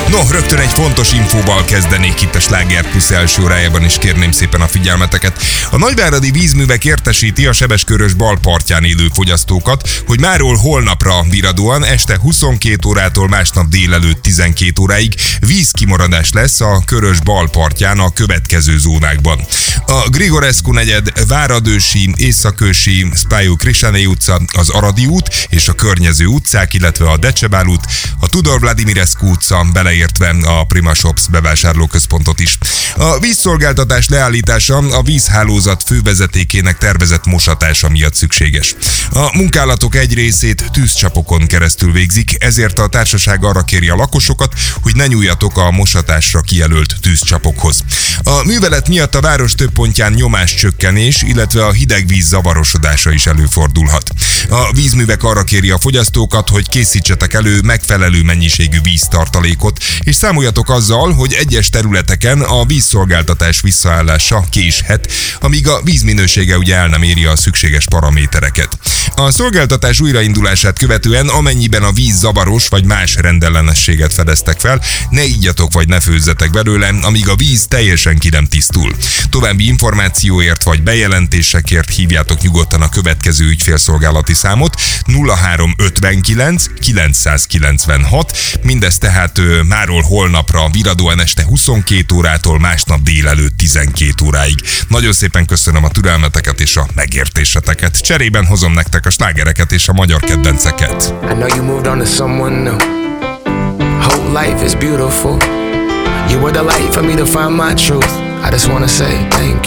No, rögtön egy fontos infóval kezdenék itt a Sláger Plus első órájában, és kérném szépen a figyelmeteket. A Nagyváradi Vízművek értesíti a Sebeskörös bal partján élő fogyasztókat, hogy máról holnapra viradóan este 22 órától másnap délelőtt 12 óráig vízkimaradás lesz a Körös bal partján a következő zónákban. A Grigorescu negyed, Váradősi, Északősi, Spályó Krisánei utca, az Aradi út és a környező utcák, illetve a Decsebál út, a Tudor Vladimirescu utca, beleértve a Prima Shops bevásárlóközpontot is. A vízszolgáltatás leállítása a vízhálózat fővezetékének tervezett mosatása miatt szükséges. A munkálatok egy részét tűzcsapokon keresztül végzik, ezért a társaság arra kéri a lakosokat, hogy ne nyúljatok a mosatásra kijelölt tűzcsapokhoz. A művelet miatt a város több pontján nyomáscsökkenés, illetve a hidegvíz zavarosodása is előfordulhat. A vízművek arra kéri a fogyasztókat, hogy készítsetek elő megfelelő mennyiségű víztartalékot, és számoljatok azzal, hogy egyes területeken a vízszolgáltatás visszaállása késhet, amíg a vízminősége ugye el nem éri a szükséges paramétereket. A szolgáltatás újraindulását követően, amennyiben a víz zavaros vagy más rendellenességet fedeztek fel, ne ígyatok vagy ne főzzetek belőle, amíg a víz teljesen ki nem tisztul. További információért vagy bejelentésekért hívjátok nyugodtan a következő ügyfélszolgálati számot 0359 996, mindez tehát máról holnapra viradóan este 22 órától másnap délelőtt 12 óráig. Nagyon szépen köszönöm a türelmeteket és a megértéseteket. Cserében hozom nektek a slágereket és a magyar kedvenceket. I know you moved on to someone new. Whole life is beautiful. You were the light for me to find my truth. I just wanna say thank